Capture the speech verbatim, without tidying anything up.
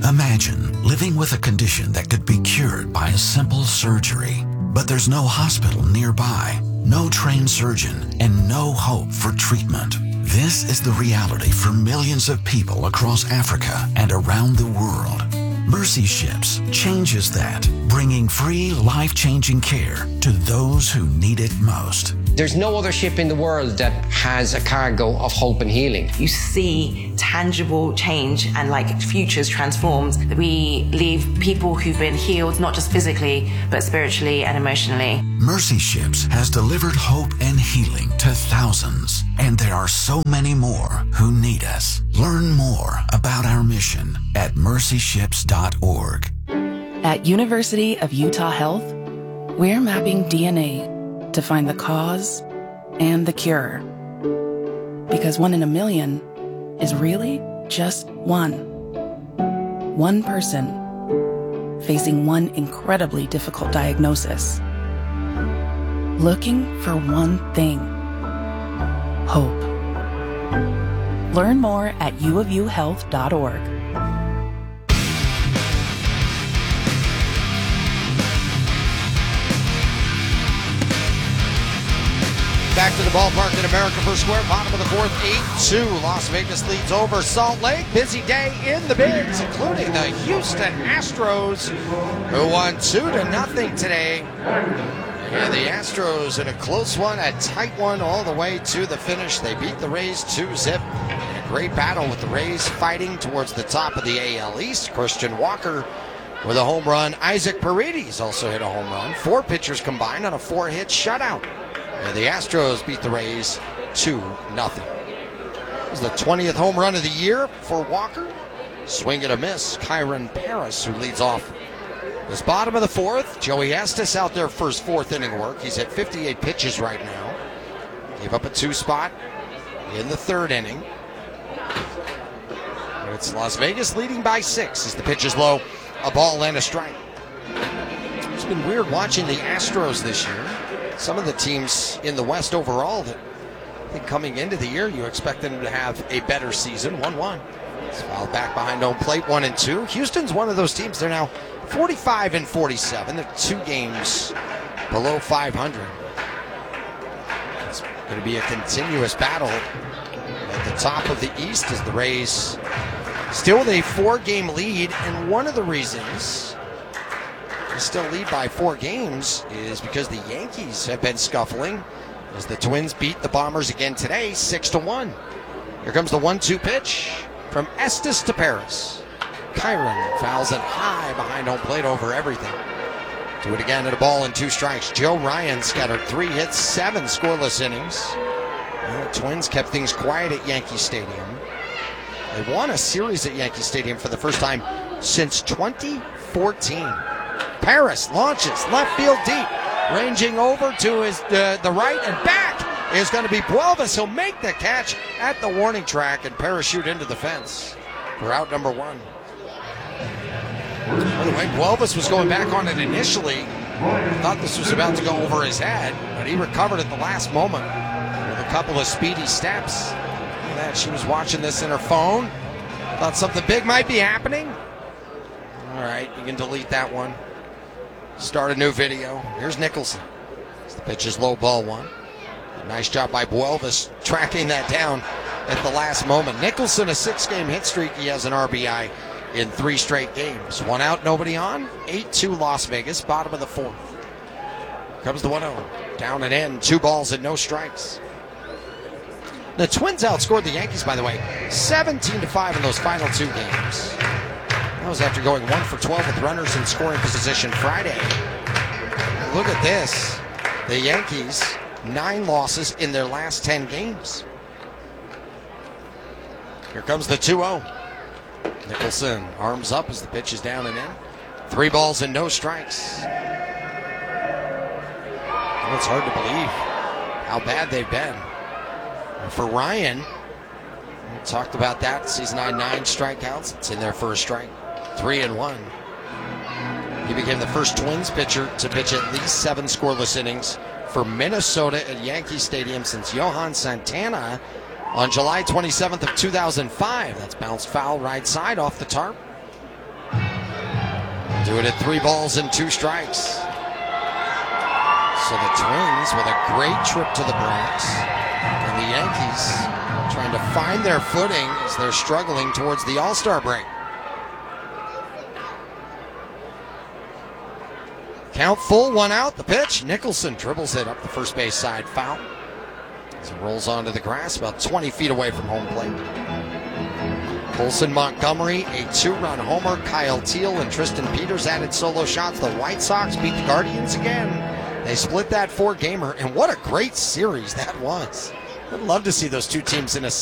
Imagine living with a condition that could be cured by a simple surgery, but there's no hospital nearby, no trained surgeon, and no hope for treatment. This is the reality for millions of people across Africa and around the world. Mercy Ships changes that, bringing free, life-changing care to those who need it most. There's no other ship in the world that has a cargo of hope and healing. You see tangible change and like futures transformed. We leave people who've been healed, not just physically, but spiritually and emotionally. Mercy Ships has delivered hope and healing to thousands, and there are so many more who need us. Learn more about our mission at mercy ships dot org. At University of Utah Health, we're mapping D N A to find the cause and the cure. Because one in a million is really just one. One person facing one incredibly difficult diagnosis. Looking for one thing: hope. Learn more at u of u health dot org. Back to the ballpark in America First Square, bottom of the fourth, eight two. Las Vegas leads over Salt Lake. Busy day in the bigs, including the Houston Astros, who won two to nothing today. And the Astros in a close one, a tight one all the way to the finish. They beat the Rays two zip. In a great battle with the Rays fighting towards the top of the A L East. Christian Walker with a home run. Isaac Paredes also hit a home run. Four pitchers combined on a four-hit shutout. And the Astros beat the Rays two nothing. It was the twentieth home run of the year for Walker. Swing and a miss. Kyron Paris, who leads off this bottom of the fourth. Joey Estes out there for his fourth inning work. He's at fifty-eight pitches right now. Gave up a two spot in the third inning. It's Las Vegas leading by six as the pitch is low. A ball and a strike. It's been weird watching the Astros this year. Some of the teams in the West overall that I think coming into the year you expect them to have a better season. one one. It's fouled back behind home plate, one and two. Houston's one of those teams. They're now forty-five and forty-seven. They're two games below five hundred. It's going to be a continuous battle at the top of the East as the Rays still with a four-game lead. And one of the reasons still lead by four games is because the Yankees have been scuffling as the Twins beat the Bombers again today, six to one. Here comes the one two pitch from Estes to Paris. Kyron fouls it high behind home plate over everything. Do it again at a ball and two strikes. Joe Ryan scattered three hits, seven scoreless innings. And the Twins kept things quiet at Yankee Stadium. They won a series at Yankee Stadium for the first time since twenty fourteen. Paris launches left field deep, ranging over to his uh, the right and back is going to be Buelvis. He'll make the catch at the warning track and parachute into the fence for out number one. By the way, Buelvis was going back on it initially. Thought this was about to go over his head, but he recovered at the last moment with a couple of speedy steps. Look at that, she was watching this in her phone. Thought something big might be happening. All right, you can delete that one. Start a new video. Here's Nicholson. The pitch is low, ball one. Nice job by Buelvis tracking that down at the last moment. Nicholson, a six-game hit streak. He has an R B I in three straight games. One out, nobody on. eight two Las Vegas, bottom of the fourth. Comes the one oh. Down and in, two balls and no strikes. The Twins outscored the Yankees, by the way, seventeen to five in those final two games. That was after going one for twelve with runners in scoring position Friday. Look at this. The Yankees, nine losses in their last ten games. Here comes the two oh. Nicholson arms up as the pitch is down and in. Three balls and no strikes. Well, it's hard to believe how bad they've been. And for Ryan, we talked about that. Season nine, nine strikeouts. It's in their first strike. Three and one. He became the first Twins pitcher to pitch at least seven scoreless innings for Minnesota at Yankee Stadium since Johan Santana on July twenty-seventh of two thousand five. That's bounced foul right side off the tarp. Do it at three balls and two strikes. So the Twins with a great trip to the Bronx, and the Yankees trying to find their footing as they're struggling towards the All-Star break. Count full, one out. The pitch. Nicholson dribbles it up the first base side, foul. As it rolls onto the grass about twenty feet away from home plate. Colson Montgomery, a two-run homer. Kyle Teal and Tristan Peters added solo shots. The White Sox beat the Guardians again. They split that four-gamer, and what a great series that was. I'd love to see those two teams in a